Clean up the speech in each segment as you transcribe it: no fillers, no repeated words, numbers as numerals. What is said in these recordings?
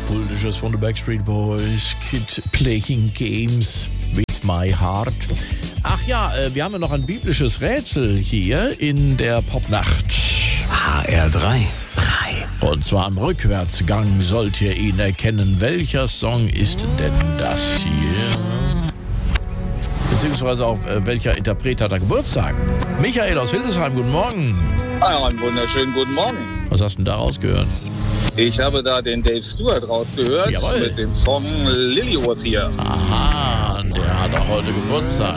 Kultisches von den Backstreet Boys. Kid Playing Games with My Heart. Ach ja, wir haben ja noch ein biblisches Rätsel hier in der Popnacht. HR3. Und zwar im Rückwärtsgang sollt ihr ihn erkennen. Welcher Song ist denn das hier? Beziehungsweise auch welcher Interpret hat da Geburtstag? Michael aus Hildesheim, guten Morgen. Ja, einen wunderschönen guten Morgen. Was hast du denn da rausgehört? Ich habe da den Dave Stewart rausgehört. Jawohl. Mit dem Song Lily Was Here. Aha, der hat auch heute Geburtstag.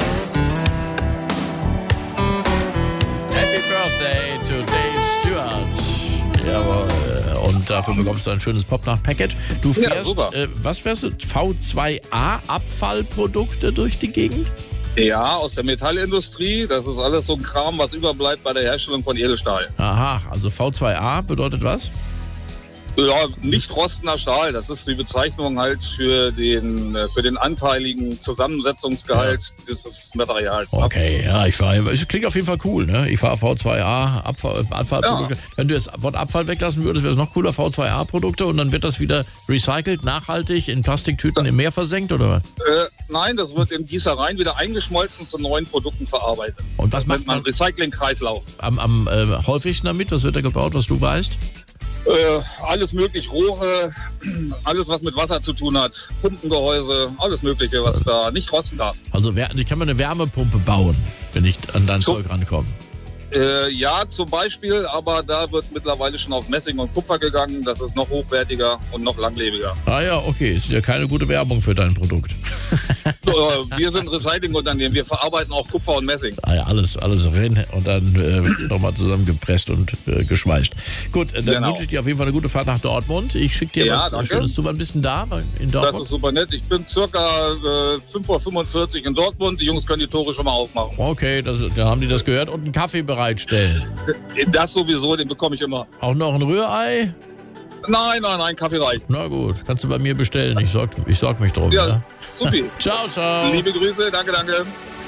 Happy Birthday to Dave Stewart. Jawohl. Und dafür bekommst du ein schönes Popnacht-Package. Du fährst, super. Was fährst du? V2A-Abfallprodukte durch die Gegend? Ja, aus der Metallindustrie. Das ist alles so ein Kram, was überbleibt bei der Herstellung von Edelstahl. Aha, also V2A bedeutet was? Ja, nicht rostender Stahl. Das ist die Bezeichnung halt für den anteiligen Zusammensetzungsgehalt dieses Materials. Okay, ja, es klingt auf jeden Fall cool, ne? Ich fahre V2A, Abfallprodukte. Ja. Wenn du das Wort Abfall weglassen würdest, wäre es noch cooler, V2A-Produkte, und dann wird das wieder recycelt, nachhaltig, in Plastiktüten im Meer versenkt, oder was? Nein, das wird in Gießereien wieder eingeschmolzen zu neuen Produkten verarbeitet. Und was macht man? Recycling-Kreislauf. Am häufigsten damit? Was wird da gebaut, was du weißt? Alles möglich, Rohre, alles was mit Wasser zu tun hat, Pumpengehäuse, alles mögliche, was da nicht rosten darf. Also ich kann mir eine Wärmepumpe bauen, wenn ich an dein Zeug rankomme. Ja, zum Beispiel, aber da wird mittlerweile schon auf Messing und Kupfer gegangen. Das ist noch hochwertiger und noch langlebiger. Ah ja, okay, ist ja keine gute Werbung für dein Produkt. Wir sind Recyclingunternehmen, wir verarbeiten auch Kupfer und Messing. Ah ja, alles rein und dann nochmal zusammengepresst und geschweißt. Gut, dann wünsche ich dir auf jeden Fall eine gute Fahrt nach Dortmund. Ich schicke dir was danke. Schönes zu. Wann bist du da in Dortmund? Das ist super nett. Ich bin circa 5:45 Uhr in Dortmund. Die Jungs können die Tore schon mal aufmachen. Okay, da haben die das gehört. Und einen Kaffee bereitstellen. Das sowieso, den bekomme ich immer. Auch noch ein Rührei? Nein, Kaffee reicht. Na gut, kannst du bei mir bestellen. Ich sorg mich drum. Ja, super. Ciao. Liebe Grüße, danke.